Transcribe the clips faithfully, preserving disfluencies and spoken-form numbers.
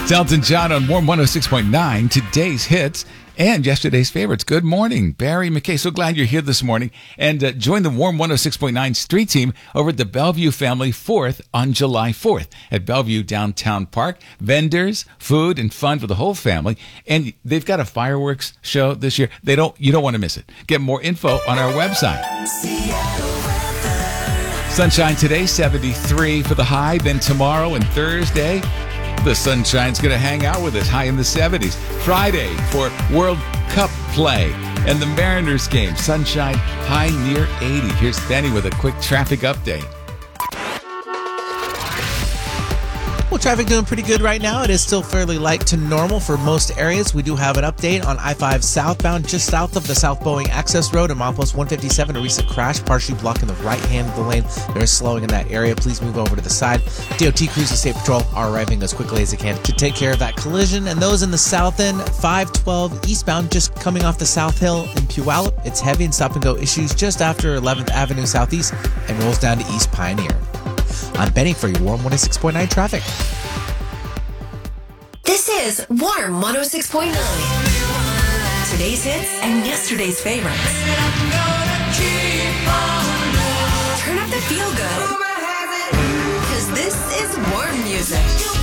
It's Elton John on Warm one oh six point nine, today's hits and yesterday's favorites. Good morning, Barry McKay. So glad you're here this morning. And uh, join the Warm one oh six point nine street team over at the Bellevue Family fourth on July fourth at Bellevue Downtown Park. Vendors, food, and fun for the whole family. And they've got a fireworks show this year. They don't. You don't want to miss it. Get more info on our website. Sunshine today, seventy-three for the high. Then tomorrow and Thursday, the sunshine's going to hang out with us, high in the seventies. Friday for World Cup play and the Mariners game, sunshine high near eighty. Here's Benny with a quick traffic update. Well, traffic doing pretty good right now. It is still fairly light to normal for most areas. We do have an update on I five southbound, just south of the South Boeing Access Road and milepost one fifty-seven. A recent crash partially blocking the right hand of the lane. There is slowing in that area. Please move over to the side. D O T crews and State Patrol are arriving as quickly as they can to take care of that collision. And those in the south end, five twelve eastbound, just coming off the South Hill in Puyallup. It's heavy and stop and go issues just after eleventh Avenue Southeast and rolls down to East Pioneer. I'm Benny for your Warm one oh six point nine traffic. This is Warm one oh six point nine. Today's hits and yesterday's favorites. Turn up the feel good. Because this is warm music.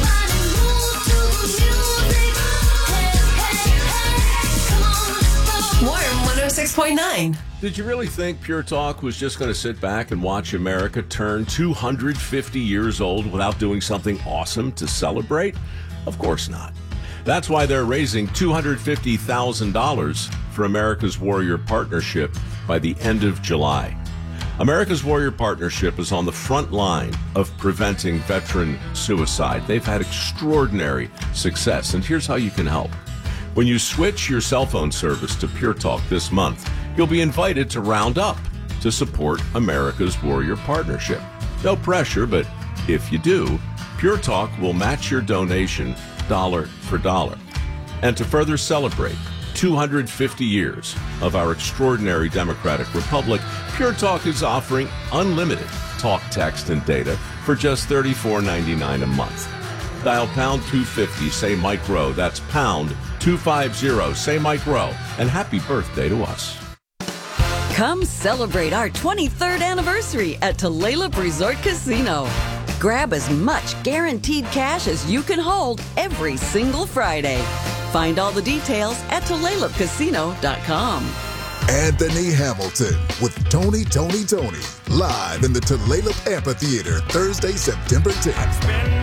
Warm one oh six point nine. Did you really think Pure Talk was just going to sit back and watch America turn two hundred fifty years old without doing something awesome to celebrate? Of course not. That's why they're raising two hundred fifty thousand dollars for America's Warrior Partnership by the end of July. America's Warrior Partnership is on the front line of preventing veteran suicide. They've had extraordinary success, and here's how you can help. When you switch your cell phone service to Pure Talk this month, you'll be invited to round up to support America's Warrior Partnership. No pressure, but if you do, Pure Talk will match your donation dollar for dollar. And to further celebrate two hundred fifty years of our extraordinary democratic republic, Pure Talk is offering unlimited talk, text, and data for just thirty-four ninety-nine a month. Dial pound two fifty, say Mike Rowe. That's pound two fifty, say Mike Rowe. And happy birthday to us. Come celebrate our twenty-third anniversary at Tulalip Resort Casino. Grab as much guaranteed cash as you can hold every single Friday. Find all the details at Tulalip Casino dot com. Anthony Hamilton with Tony, Tony, Tony. Live in the Tulalip Amphitheater, Thursday, September tenth.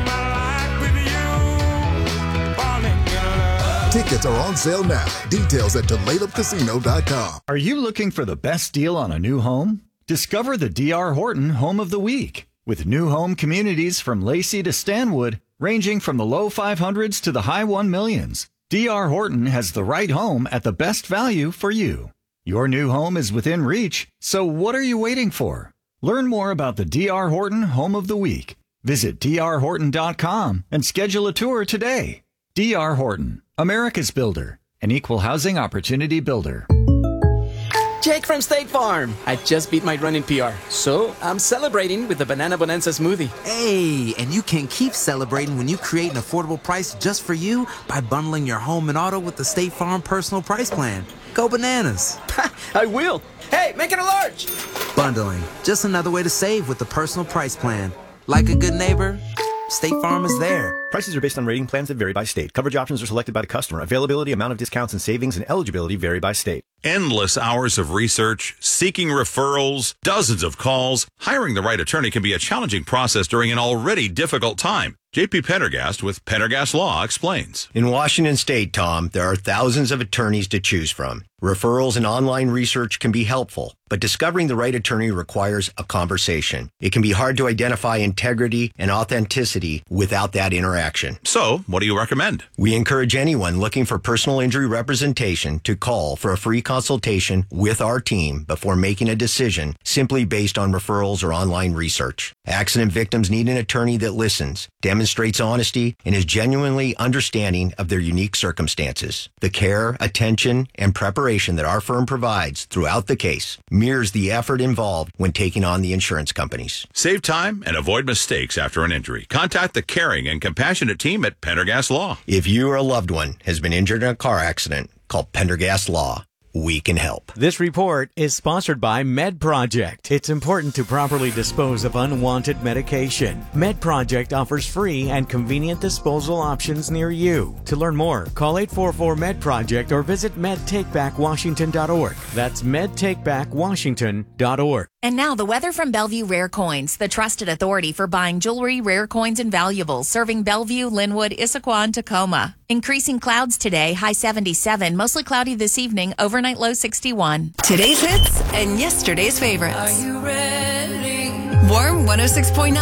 Tickets are on sale now. Details at Tulalip Casino dot com. Are you looking for the best deal on a new home? Discover the D R Horton Home of the Week. With new home communities from Lacey to Stanwood, ranging from the low five hundreds to the high one millions, D R Horton has the right home at the best value for you. Your new home is within reach, so what are you waiting for? Learn more about the D R Horton Home of the Week. Visit D R Horton dot com and schedule a tour today. D R Horton, America's builder, an equal housing opportunity builder. Jake from State Farm. I just beat my running P R, so I'm celebrating with the Banana Bonanza smoothie. Hey, and you can keep celebrating when you create an affordable price just for you by bundling your home and auto with the State Farm Personal Price Plan. Go bananas. I will. Hey, make it a large. Bundling, just another way to save with the Personal Price Plan. Like a good neighbor, State Farm is there. Prices are based on rating plans that vary by state. Coverage options are selected by the customer. Availability, amount of discounts and savings, and eligibility vary by state. Endless hours of research, seeking referrals, dozens of calls. Hiring the right attorney can be a challenging process during an already difficult time. J P Pendergast with Pendergast Law explains. In Washington State, Tom, there are thousands of attorneys to choose from. Referrals and online research can be helpful, but discovering the right attorney requires a conversation. It can be hard to identify integrity and authenticity without that interaction. So, what do you recommend? We encourage anyone looking for personal injury representation to call for a free consultation with our team before making a decision simply based on referrals or online research. Accident victims need an attorney that listens, demonstrates honesty, and is genuinely understanding of their unique circumstances. The care, attention, and preparation preparation that our firm provides throughout the case mirrors the effort involved when taking on the insurance companies. Save time and avoid mistakes after an injury. Contact the caring and compassionate team at Pendergast Law. If you or a loved one has been injured in a car accident, call Pendergast Law. We can help. This report is sponsored by MedProject. It's important to properly dispose of unwanted medication. MedProject offers free and convenient disposal options near you. To learn more, call eight four four MED-PROJECT or visit med take back washington dot org. That's med take back washington dot org. And now the weather from Bellevue Rare Coins, the trusted authority for buying jewelry, rare coins, and valuables, serving Bellevue, Linwood, Issaquah, and Tacoma. Increasing clouds today, high seventy-seven, mostly cloudy this evening, overnight low sixty-one. Today's hits and yesterday's favorites. Are you ready? Warm one oh six point nine.